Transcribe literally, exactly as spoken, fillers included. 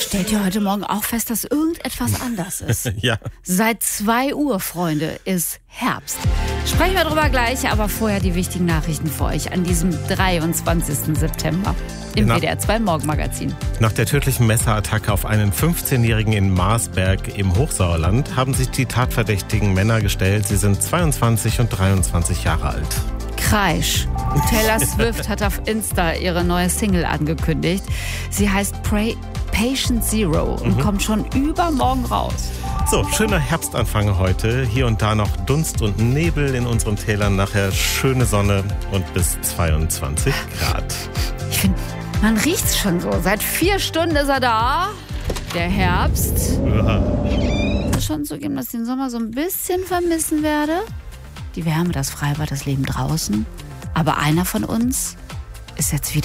Stellt ihr heute Morgen auch fest, dass irgendetwas anders ist? Ja. Seit zwei Uhr, Freunde, ist Herbst. Sprechen wir drüber gleich, aber vorher die wichtigen Nachrichten für euch an diesem dreiundzwanzigsten September im Nach- W D R zwei Morgenmagazin. Nach der tödlichen Messerattacke auf einen fünfzehnjährigen in Marsberg im Hochsauerland haben sich die tatverdächtigen Männer gestellt. Sie sind zweiundzwanzig und dreiundzwanzig Jahre alt. Kreisch. Taylor Swift hat auf Insta ihre neue Single angekündigt. Sie heißt Pray Patient Zero und Mhm. kommt schon übermorgen raus. So, schöner Herbstanfang heute. Hier und da noch Dunst und Nebel in unseren Tälern. Nachher schöne Sonne und bis zweiundzwanzig Grad. Ich finde, man riecht's schon so. Seit vier Stunden ist er da. Der Herbst. Ich muss schon zugeben, dass ich den Sommer so ein bisschen vermissen werde. Die Wärme, das Freibad, das Leben draußen. Aber einer von uns ist jetzt wieder